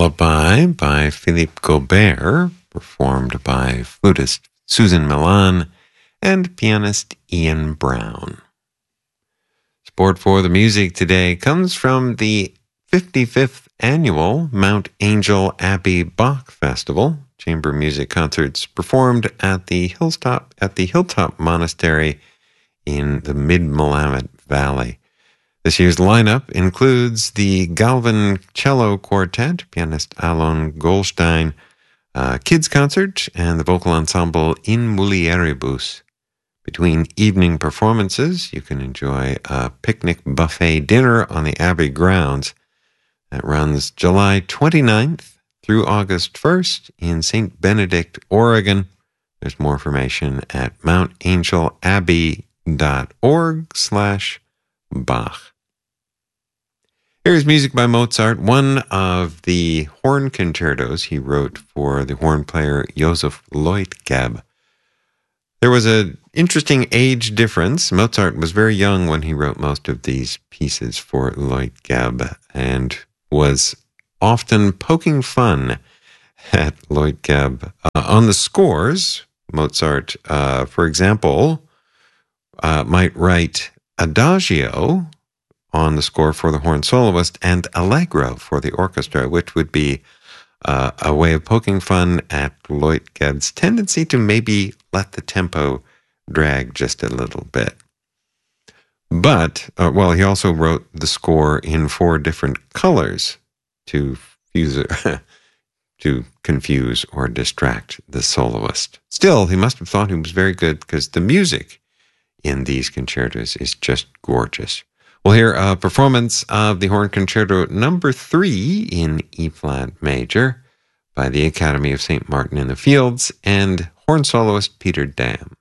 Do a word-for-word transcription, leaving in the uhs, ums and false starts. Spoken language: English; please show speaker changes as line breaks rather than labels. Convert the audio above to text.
Lullaby by Philippe Gobert, performed by flutist Susan Milan and pianist Ian Brown. Support for the music today comes from the fifty-fifth annual Mount Angel Abbey Bach Festival, chamber music concerts performed at the Hilltop at the Hilltop Monastery in the Mid-Willamette Valley. This year's lineup includes the Galvin Cello Quartet, pianist Alon Goldstein, uh, kids concert, and the vocal ensemble In Mulieribus. Between evening performances, you can enjoy a picnic buffet dinner on the Abbey grounds. That runs July twenty-ninth through August first in Saint Benedict, Oregon. There's more information at mountangelAbbey.org slash Bach. Here's music by Mozart, one of the horn concertos he wrote for the horn player Joseph Leutgeb. There was an interesting age difference. Mozart was very young when he wrote most of these pieces for Leutgeb and was often poking fun at Leutgeb. Uh, on the scores, Mozart, uh, for example, uh, might write Adagio on the score for the horn soloist and Allegro for the orchestra, which would be uh, a way of poking fun at Leutgeb's tendency to maybe let the tempo drag just a little bit. But, uh, well, he also wrote the score in four different colors to fuse to confuse or distract the soloist. Still, he must have thought he was very good because the music in these concertos is just gorgeous. We'll hear a performance of the Horn Concerto number three in E-flat major by the Academy of Saint Martin in the Fields and horn soloist Peter Dam.